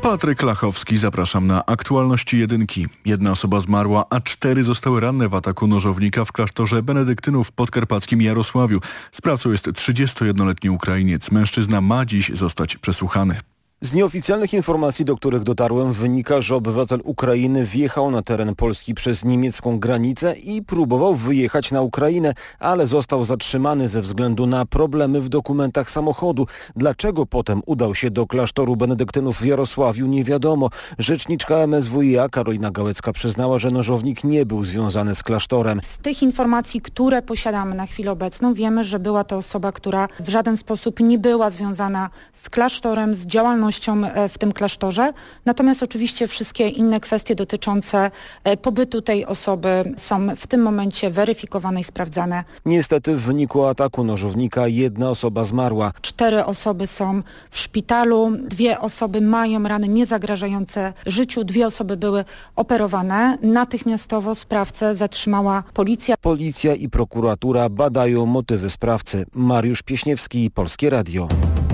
Patryk Lachowski, zapraszam na aktualności jedynki. 1 osoba zmarła, a 4 zostały ranne w ataku nożownika w klasztorze benedyktynów w podkarpackim Jarosławiu. Sprawcą jest 31-letni Ukrainiec. Mężczyzna ma dziś zostać przesłuchany. Z nieoficjalnych informacji, do których dotarłem, wynika, że obywatel Ukrainy wjechał na teren Polski przez niemiecką granicę i próbował wyjechać na Ukrainę, ale został zatrzymany ze względu na problemy w dokumentach samochodu. Dlaczego potem udał się do klasztoru benedyktynów w Jarosławiu, nie wiadomo. Rzeczniczka MSWiA Karolina Gałecka przyznała, że nożownik nie był związany z klasztorem. Z tych informacji, które posiadamy na chwilę obecną, wiemy, że była to osoba, która w żaden sposób nie była związana z klasztorem, z działalnością w tym klasztorze. Natomiast oczywiście wszystkie inne kwestie dotyczące pobytu tej osoby są w tym momencie weryfikowane i sprawdzane. Niestety w wyniku ataku nożownika 1 osoba zmarła. 4 osoby są w szpitalu, 2 osoby mają rany niezagrażające życiu, 2 osoby były operowane. Natychmiastowo sprawcę zatrzymała policja. Policja i prokuratura badają motywy sprawcy. Mariusz Pieśniewski, Polskie Radio.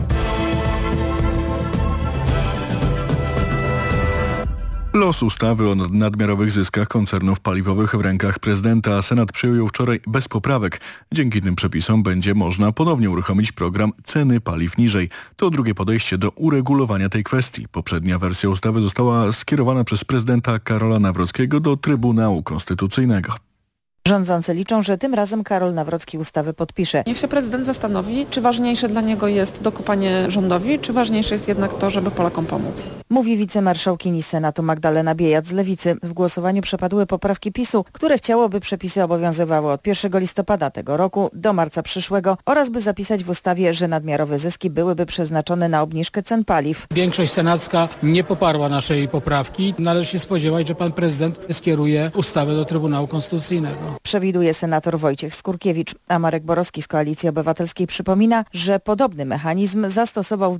Los ustawy o nadmiarowych zyskach koncernów paliwowych w rękach prezydenta, a Senat przyjął ją wczoraj bez poprawek. Dzięki tym przepisom będzie można ponownie uruchomić program Ceny paliw niżej. To drugie podejście do uregulowania tej kwestii. Poprzednia wersja ustawy została skierowana przez prezydenta Karola Nawrockiego do Trybunału Konstytucyjnego. Rządzący liczą, że tym razem Karol Nawrocki ustawy podpisze. Niech się prezydent zastanowi, czy ważniejsze dla niego jest dokopanie rządowi, czy ważniejsze jest jednak to, żeby Polakom pomóc. Mówi wicemarszałkini Senatu Magdalena Biejat z Lewicy. W głosowaniu przepadły poprawki PiS-u, które chciało, by przepisy obowiązywały od 1 listopada tego roku do marca przyszłego oraz by zapisać w ustawie, że nadmiarowe zyski byłyby przeznaczone na obniżkę cen paliw. Większość senacka nie poparła naszej poprawki. Należy się spodziewać, że pan prezydent skieruje ustawę do Trybunału Konstytucyjnego. Przewiduje senator Wojciech Skurkiewicz, a Marek Borowski z Koalicji Obywatelskiej przypomina, że podobny mechanizm zastosował w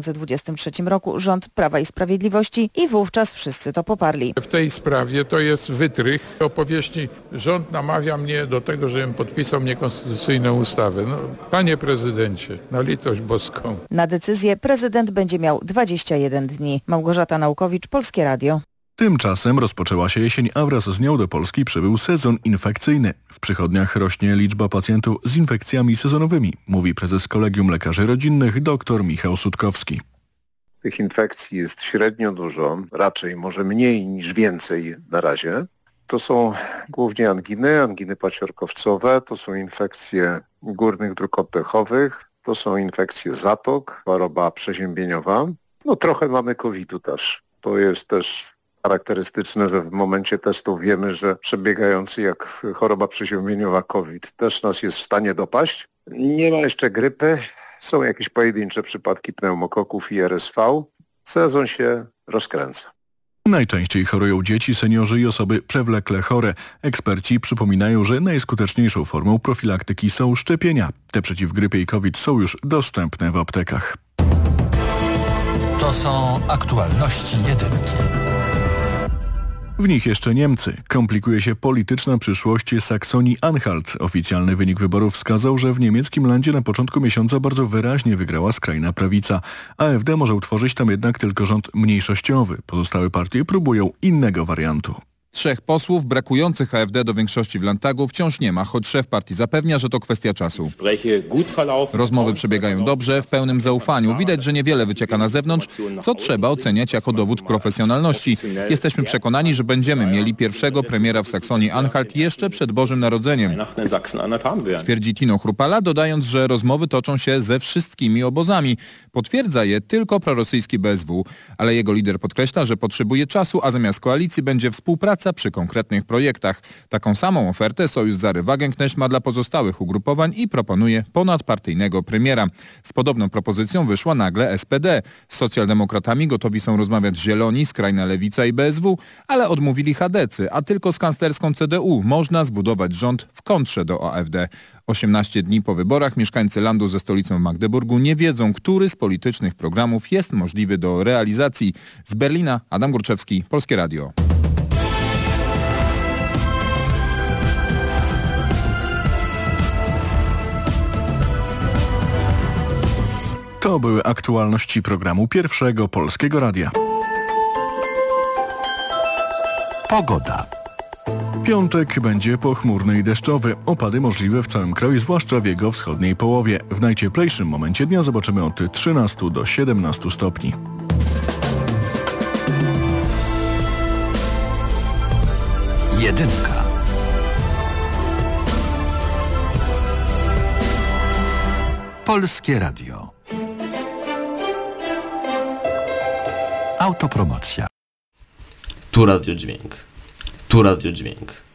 2023 roku rząd Prawa i Sprawiedliwości i wówczas wszyscy to poparli. W tej sprawie to jest wytrych opowieści. Rząd namawia mnie do tego, żebym podpisał niekonstytucyjną ustawę. Panie prezydencie, na litość boską. Na decyzję prezydent będzie miał 21 dni. Małgorzata Naukowicz, Polskie Radio. Tymczasem rozpoczęła się jesień, a wraz z nią do Polski przybył sezon infekcyjny. W przychodniach rośnie liczba pacjentów z infekcjami sezonowymi, mówi prezes Kolegium Lekarzy Rodzinnych dr Michał Sutkowski. Tych infekcji jest średnio dużo, raczej może mniej niż więcej na razie. To są głównie anginy paciorkowcowe, to są infekcje górnych dróg oddechowych, to są infekcje zatok, choroba przeziębieniowa. Trochę mamy COVID-u też. To jest też charakterystyczne, że w momencie testów wiemy, że przebiegający jak choroba przeziębieniowa COVID też nas jest w stanie dopaść. Nie ma jeszcze grypy, są jakieś pojedyncze przypadki pneumokoków i RSV. Sezon się rozkręca. Najczęściej chorują dzieci, seniorzy i osoby przewlekle chore. Eksperci przypominają, że najskuteczniejszą formą profilaktyki są szczepienia. Te przeciw grypie i COVID są już dostępne w aptekach. To są aktualności jedynki. W nich jeszcze Niemcy. Komplikuje się polityczna przyszłość Saksonii-Anhalt. Oficjalny wynik wyborów wskazał, że w niemieckim landzie na początku miesiąca bardzo wyraźnie wygrała skrajna prawica. AfD może utworzyć tam jednak tylko rząd mniejszościowy. Pozostałe partie próbują innego wariantu. 3 posłów brakujących AfD do większości w Landtagu wciąż nie ma, choć szef partii zapewnia, że to kwestia czasu. Rozmowy przebiegają dobrze, w pełnym zaufaniu. Widać, że niewiele wycieka na zewnątrz, co trzeba oceniać jako dowód profesjonalności. Jesteśmy przekonani, że będziemy mieli pierwszego premiera w Saksonii-Anhalt jeszcze przed Bożym Narodzeniem. Twierdzi Tino Chrupala, dodając, że rozmowy toczą się ze wszystkimi obozami. Potwierdza je tylko prorosyjski BSW, ale jego lider podkreśla, że potrzebuje czasu, a zamiast koalicji będzie współpraca przy konkretnych projektach. Taką samą ofertę Sojusz Zary Wagenknecht ma dla pozostałych ugrupowań i proponuje ponadpartyjnego premiera. Z podobną propozycją wyszła nagle SPD. Z socjaldemokratami gotowi są rozmawiać Zieloni, skrajna lewica i BSW, ale odmówili chadecy, a tylko z kanclerską CDU można zbudować rząd w kontrze do AfD. 18 dni po wyborach mieszkańcy landu ze stolicą w Magdeburgu nie wiedzą, który z politycznych programów jest możliwy do realizacji. Z Berlina Adam Górczewski, Polskie Radio. To były aktualności programu Pierwszego Polskiego Radia. Pogoda. Piątek będzie pochmurny i deszczowy. Opady możliwe w całym kraju, zwłaszcza w jego wschodniej połowie. W najcieplejszym momencie dnia zobaczymy od 13 do 17 stopni. Jedynka. Polskie Radio. Autopromocja. Tu radiodźwięk. Tu radiodźwięk.